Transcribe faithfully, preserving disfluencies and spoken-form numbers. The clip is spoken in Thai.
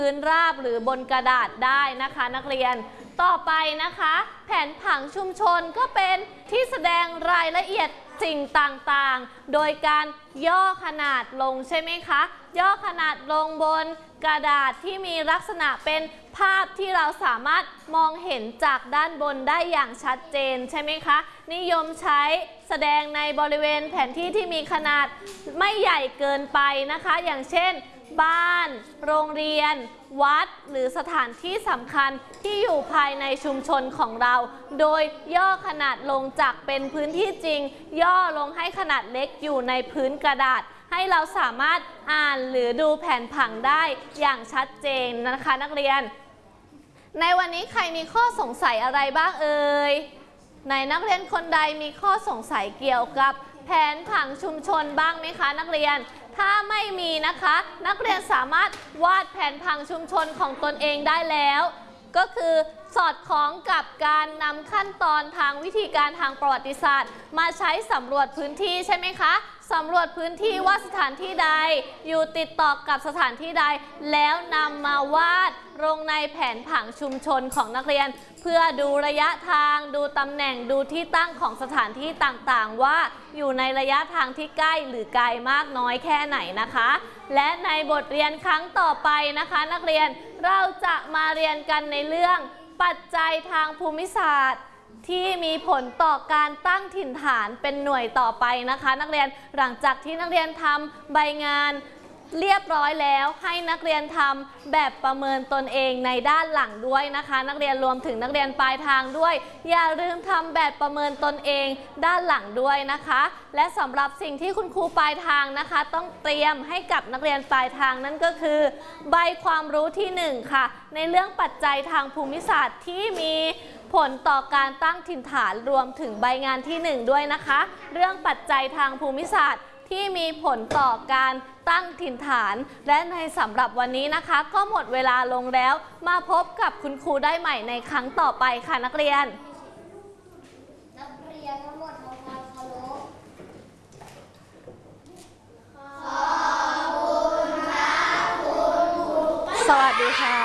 พื้นราบหรือบนกระดาษได้นะคะนักเรียนต่อไปนะคะแผนผังชุมชนก็เป็นที่แสดงรายละเอียดสิ่งต่างๆโดยการย่อขนาดลงใช่ไหมคะย่อขนาดลงบนกระดาษที่มีลักษณะเป็นภาพที่เราสามารถมองเห็นจากด้านบนได้อย่างชัดเจนใช่ไหมคะนิยมใช้แสดงในบริเวณแผนที่ที่มีขนาดไม่ใหญ่เกินไปนะคะอย่างเช่นบ้านโรงเรียนวัดหรือสถานที่สำคัญที่อยู่ภายในชุมชนของเราโดยย่อขนาดลงจากเป็นพื้นที่จริงย่อลงให้ขนาดเล็กอยู่ในพื้นกระดาษให้เราสามารถอ่านหรือดูแผนผังได้อย่างชัดเจนนะคะนักเรียนในวันนี้ใครมีข้อสงสัยอะไรบ้างเอ่ยในนักเรียนคนใดมีข้อสงสัยเกี่ยวกับแผนผังชุมชนบ้างไหมคะนักเรียนถ้าไม่มีนะคะนักเรียนสามารถวาดแผนผังชุมชนของตนเองได้แล้วก็คือสอดคล้องกับการนำขั้นตอนทางวิธีการทางประวัติศาสตร์มาใช้สำรวจพื้นที่ใช่ไหมคะสำรวจพื้นที่ว่าสถานที่ใดอยู่ติดต่อกับสถานที่ใดแล้วนำมาวาดลงในแผนผังชุมชนของนักเรียนเพื่อดูระยะทางดูตำแหน่งดูที่ตั้งของสถานที่ต่างๆว่าอยู่ในระยะทางที่ใกล้หรือไกลมากน้อยแค่ไหนนะคะและในบทเรียนครั้งต่อไปนะคะนักเรียนเราจะมาเรียนกันในเรื่องปัจจัยทางภูมิศาสตร์ที่มีผลต่อการตั้งถิ่นฐานเป็นหน่วยต่อไปนะคะนักเรียนหลังจากที่นักเรียนทำใบงานเรียบร้อยแล้วให้นักเรียนทำแบบประเมินตนเองในด้านหลังด้วยนะคะนักเรียนรวมถึงนักเรียนปลายทางด้วยอย่าลืมทำแบบประเมินตนเองด้านหลังด้วยนะคะและสำหรับสิ่งที่คุณครูปลายทางนะคะต้องเตรียมให้กับนักเรียนปลายทางนั่นก็คือใบความรู้ที่หนึ่งค่ะในเรื่องปัจจัยทางภูมิศาสตร์ที่มีผลต่อการตั้งถิ่นฐานรวมถึงใบงานที่หนึ่งด้วยนะคะเรื่องปัจจัยทางภูมิศาสตร์ที่มีผลต่อการตั้งถิ่นฐานและในสำหรับวันนี้นะคะก็หมดเวลาลงแล้วมาพบกับคุณครูได้ใหม่ในครั้งต่อไปค่ะนักเรียนนักเรียนทั้งหมดทำความเคารพขอบคุณค่ะคุณครูสวัสดีค่ะ